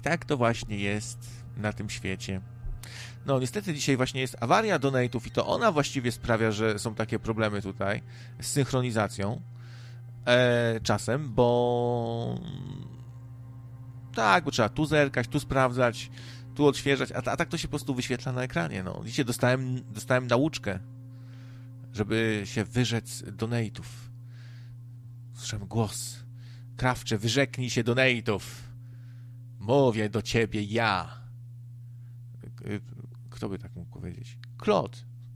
I tak to właśnie jest na tym świecie. No, niestety dzisiaj właśnie jest awaria donate'ów i to ona właściwie sprawia, że są takie problemy tutaj z synchronizacją czasem, bo tak, bo trzeba tu zerkać, tu sprawdzać, tu odświeżać, a tak to się po prostu wyświetla na ekranie. No. Dzisiaj dostałem nauczkę, żeby się wyrzec donate'ów. Słyszałem głos. Krawcze, wyrzeknij się donate'ów. Mówię do ciebie ja. Kto by tak mógł powiedzieć? Claude.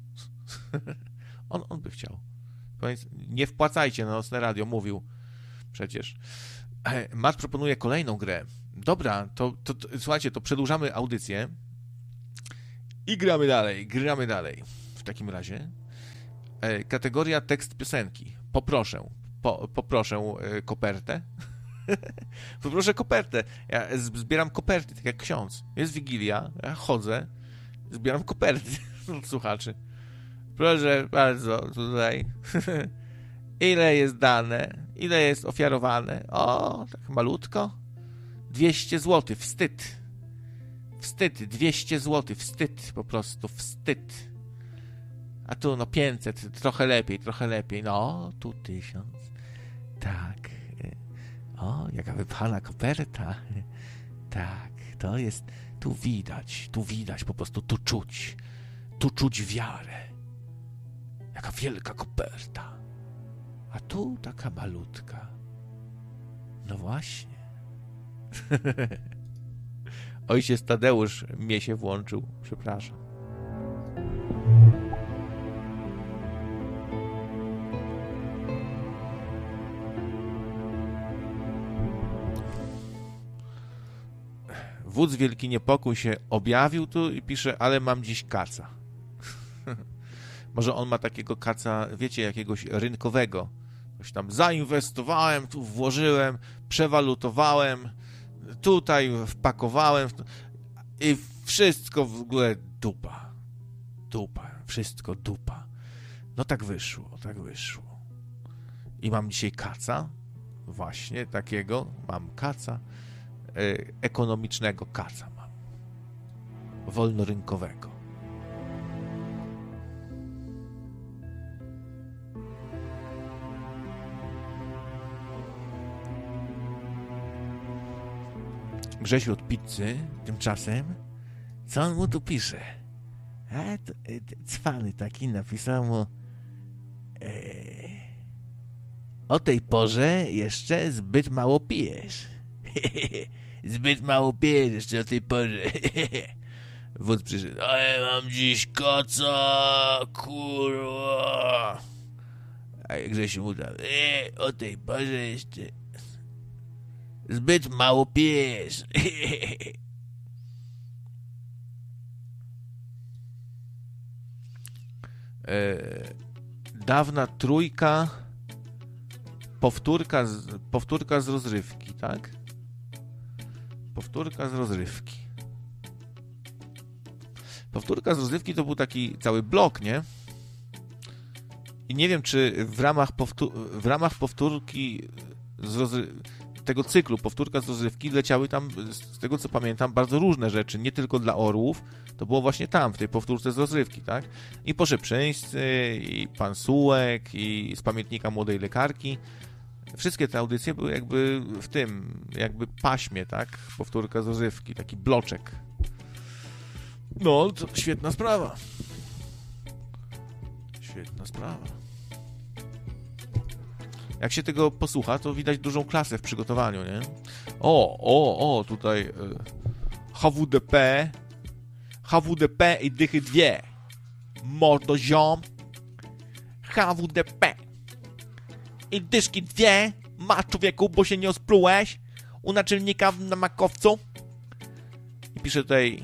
on by chciał. Nie wpłacajcie na Nocne Radio, mówił przecież. Matt proponuje kolejną grę. Dobra, to słuchajcie, to przedłużamy audycję i gramy dalej. W takim razie kategoria tekst piosenki. Poproszę kopertę. Poproszę kopertę. Ja zbieram koperty, tak jak ksiądz. Jest Wigilia, ja chodzę, zbieram koperty od słuchaczy. Proszę bardzo, tutaj. Ile jest dane? Ile jest ofiarowane? O, tak malutko. 200 zł, wstyd. Wstyd, 200 zł, wstyd, po prostu wstyd. A tu no 500, trochę lepiej. No, tu 1000. Tak. O, jaka wypchana koperta. Tak, to jest, tu widać, po prostu tu czuć wiarę. Jaka wielka koperta. A tu taka malutka. No właśnie. Ojciec Tadeusz mnie się włączył, przepraszam. Wódz Wielki Niepokój się objawił tu i pisze, ale mam dziś kaca. Może on ma takiego kaca, wiecie, jakiegoś rynkowego. Coś tam zainwestowałem, tu włożyłem, przewalutowałem, tutaj wpakowałem i wszystko w ogóle dupa. Wszystko dupa. No tak wyszło. I mam dzisiaj kaca, właśnie takiego, mam kaca, ekonomicznego kaca mam. Wolnorynkowego. Grzesiu od pizzy tymczasem, co on mu tu pisze? A to, cwany taki napisał mu o tej porze jeszcze zbyt mało pijesz. Zbyt mało pijesz jeszcze o tej porze. Wódz przyszedł. Ale mam dziś kaca, kurwa. A Grzesiu mu dał. O tej porze jeszcze zbyt mało pijesz. Dawna trójka, powtórka z rozrywki, tak? Powtórka z rozrywki. Powtórka z rozrywki to był taki cały blok, nie? I nie wiem, czy w ramach powtórki tego cyklu Powtórka z rozrywki leciały tam, z tego co pamiętam, bardzo różne rzeczy, nie tylko dla orłów, to było właśnie tam, w tej powtórce z rozrywki, tak? I Poszyprzyńscy, i Pan Sułek, i z Pamiętnika Młodej Lekarki. Wszystkie te audycje były jakby w tym, jakby paśmie, tak? Powtórka z rozrywki, taki bloczek. No, to świetna sprawa. Świetna sprawa. Jak się tego posłucha, to widać dużą klasę w przygotowaniu, nie? Tutaj HWDP i dychy 2. Mordo ziom. HWDP i dyszki 2. Masz, człowieku, bo się nie osplułeś u naczelnika na makowcu. I pisze tutaj: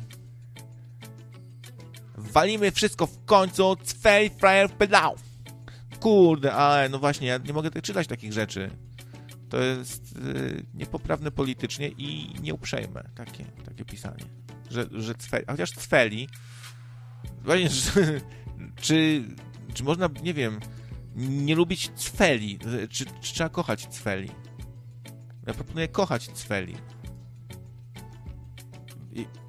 walimy wszystko w końcu, cwej frajer pedał. Kurde, ale no właśnie, ja nie mogę tak czytać takich rzeczy. To jest niepoprawne politycznie i nieuprzejme takie pisanie. Że cweli, a chociaż cweli, właśnie, czy można, nie wiem, nie lubić cweli, czy trzeba kochać cweli? Ja proponuję kochać cweli.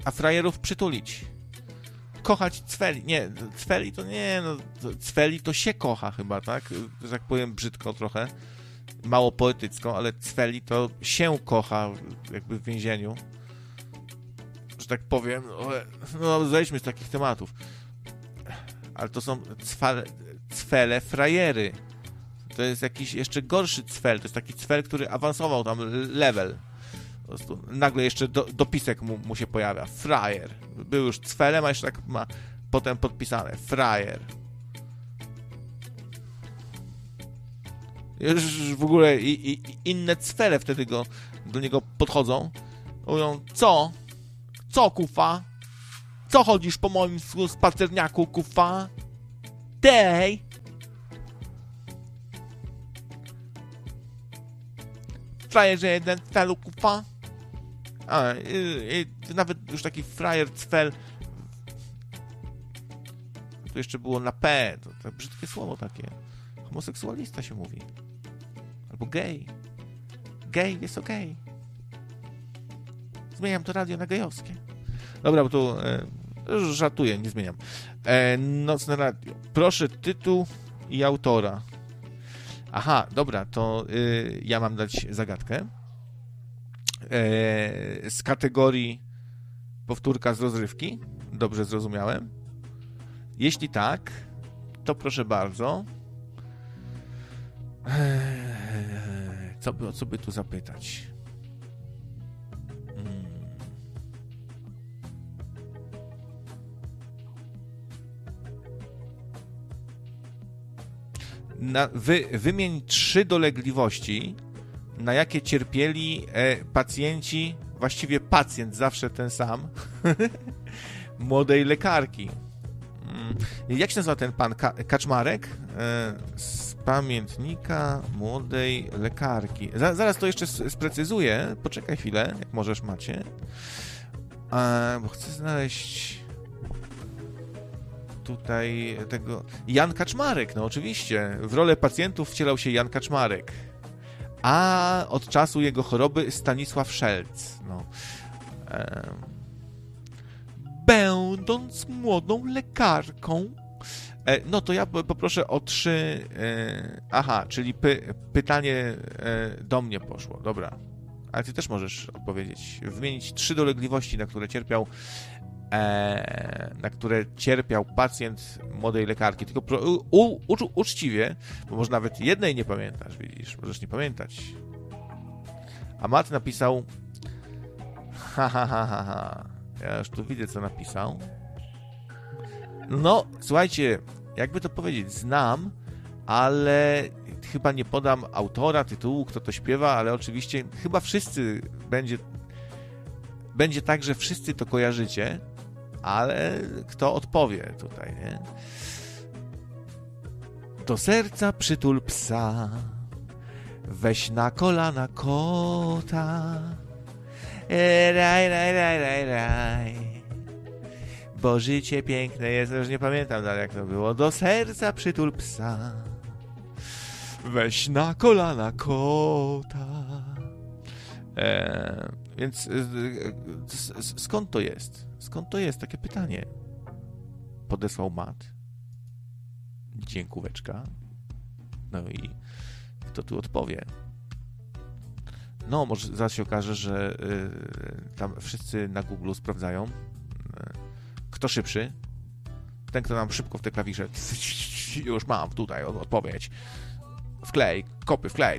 a frajerów przytulić. Kochać cweli. Nie, cweli to nie, no, cweli to się kocha chyba, tak? Że tak powiem brzydko trochę. Mało poetycko, ale cweli to się kocha jakby w więzieniu. Że tak powiem, no zejdźmy z takich tematów. Ale to są cwele frajery. To jest jakiś jeszcze gorszy cwel. To jest taki cwel, który awansował tam level. Po prostu nagle jeszcze dopisek mu się pojawia. Frajer. Był już cwelem, a jeszcze tak ma potem podpisane. Frajer. Już w ogóle inne cwele wtedy do niego podchodzą. Mówią, co? Co, kufa? Co chodzisz po moim spacerniaku, kufa? Tej! Frajerze jeden, cwelu, kufa? Nawet już taki frajer, cwel. To jeszcze było na P. To brzydkie słowo takie. Homoseksualista się mówi. Albo gej. Gej jest okej. Zmieniam to radio na gejowskie. Dobra, bo tu żartuję, nie zmieniam. Nocne radio. Proszę tytuł i autora. Aha, dobra, to ja mam dać zagadkę. Z kategorii powtórka z rozrywki. Dobrze zrozumiałem? Jeśli tak, to proszę bardzo. Co by tu zapytać? Wymień 3 dolegliwości, na jakie cierpieli pacjenci, właściwie pacjent zawsze ten sam, młodej lekarki. Jak się nazywa ten pan? Kaczmarek? Z pamiętnika młodej lekarki. Zaraz to jeszcze sprecyzuję. Poczekaj chwilę, jak możesz, Macie. Bo chcę znaleźć tutaj tego... Jan Kaczmarek, no oczywiście. W rolę pacjentów wcielał się Jan Kaczmarek. A od czasu jego choroby Stanisław Szelc. No. Będąc młodą lekarką... No to ja poproszę o 3... Aha, czyli pytanie do mnie poszło. Dobra. Ale ty też możesz odpowiedzieć. Wymienić 3 dolegliwości, na które cierpiał pacjent młodej lekarki. Tylko uczciwie, bo może nawet jednej nie pamiętasz, widzisz, możesz nie pamiętać. A Matt napisał ja już tu widzę, co napisał. No, słuchajcie, jakby to powiedzieć, znam, ale chyba nie podam autora, tytułu, kto to śpiewa, ale oczywiście chyba wszyscy będzie tak, że wszyscy to kojarzycie, ale kto odpowie tutaj, nie? Do serca przytul psa, weź na kolana kota, raj, raj, raj, raj, raj. Bo życie piękne jest, już nie pamiętam dalej, jak to było. Do serca przytul psa, weź na kolana kota. Więc skąd to jest? Skąd to jest? Takie pytanie. Podesłał Matt. Dziękóweczka. No i kto tu odpowie? No, może zaraz się okaże, że tam wszyscy na Google sprawdzają, kto szybszy. Ten, kto nam szybko w te klawisze już mam tutaj odpowiedź. Wklej, kopy, wklej.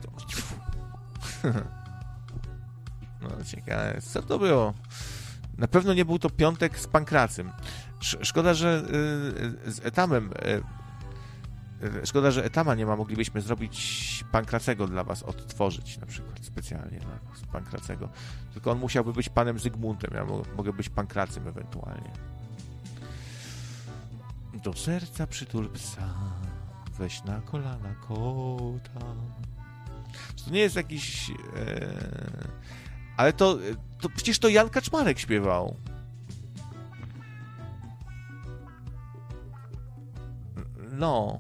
No, ciekawe, co to było? Na pewno nie był to Piątek z Pankracym. Szkoda, że z Etamem... Szkoda, że Etama nie ma. Moglibyśmy zrobić Pankracego dla was, odtworzyć na przykład specjalnie dla was, Pankracego. Tylko on musiałby być panem Zygmuntem. Ja mogę być Pankracym ewentualnie. Do serca przytul psa, weź na kolana kota. To nie jest jakiś... Ale to przecież to Jan Kaczmarek śpiewał. No.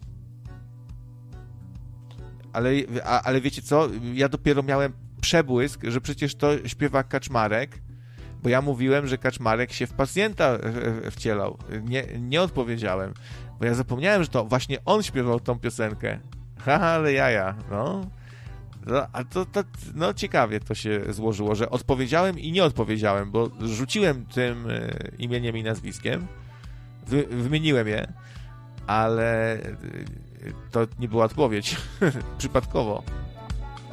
Ale wiecie co? Ja dopiero miałem przebłysk, że przecież to śpiewa Kaczmarek, bo ja mówiłem, że Kaczmarek się w pacjenta wcielał. Nie odpowiedziałem, bo ja zapomniałem, że to właśnie on śpiewał tą piosenkę. Haha, ale jaja, no. No, a no ciekawie to się złożyło, że odpowiedziałem i nie odpowiedziałem, bo rzuciłem tym imieniem i nazwiskiem, wymieniłem je, ale to nie była odpowiedź, przypadkowo.